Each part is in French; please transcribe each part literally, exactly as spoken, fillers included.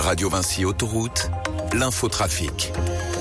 Radio Vinci Autoroute, l'infotrafic.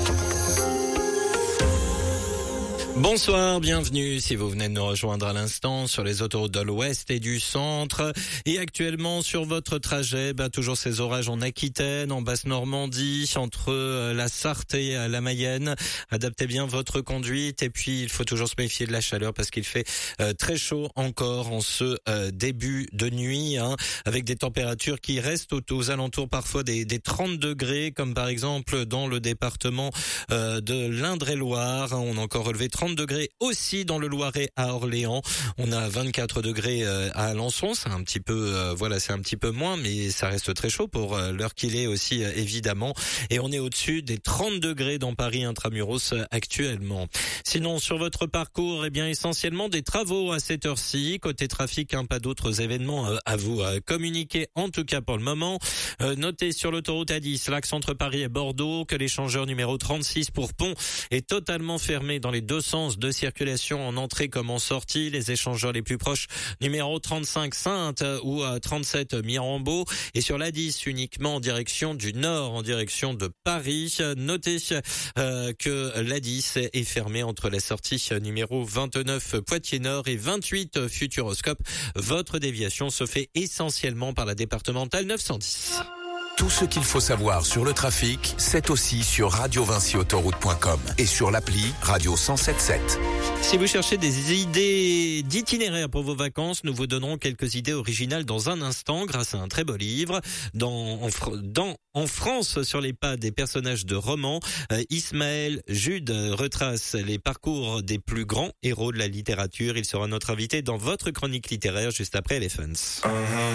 Bonsoir, bienvenue si vous venez de nous rejoindre à l'instant sur les autoroutes de l'Ouest et du Centre. Et actuellement sur votre trajet, bah, toujours ces orages en Aquitaine, en Basse-Normandie, entre la Sarthe et la Mayenne. Adaptez bien votre conduite et puis il faut toujours se méfier de la chaleur parce qu'il fait euh, très chaud encore en ce euh, début de nuit, hein, avec des températures qui restent aux, aux alentours parfois des, des trente degrés, comme par exemple dans le département euh, de l'Indre-et-Loire. On a encore relevé trente degrés aussi dans le Loiret à Orléans. On a vingt-quatre degrés à Alençon. C'est un petit peu, euh, voilà, c'est un petit peu moins, mais ça reste très chaud pour euh, l'heure qu'il est aussi, euh, évidemment. Et on est au-dessus des trente degrés dans Paris intramuros euh, actuellement. Sinon, sur votre parcours, eh bien, essentiellement des travaux à cette heure-ci. Côté trafic, hein, pas d'autres événements euh, à vous euh, communiquer, en tout cas pour le moment. Euh, notez sur l'autoroute A dix, l'axe entre Paris et Bordeaux, que l'échangeur numéro trente-six pour Pont est totalement fermé dans les deux sens de circulation en entrée comme en sortie. Les échangeurs les plus proches, numéro trente-cinq Saintes ou trente-sept Mirambeau, et sur l'A dix uniquement en direction du nord, en direction de Paris. Notez euh, que l'A dix est fermée entre la sortie numéro vingt-neuf Poitiers Nord et vingt-huit Futuroscope. Votre déviation se fait essentiellement par la départementale neuf cent dix. Tout ce qu'il faut savoir sur le trafic, c'est aussi sur radio vinci autoroute point com et sur l'appli Radio cent sept sept. Si vous cherchez des idées d'itinéraire pour vos vacances, nous vous donnerons quelques idées originales dans un instant grâce à un très beau livre. Dans, en, dans, en France, sur les pas des personnages de romans, euh, Ismaël Jude retrace les parcours des plus grands héros de la littérature. Il sera notre invité dans votre chronique littéraire juste après Elephants. Uh-huh.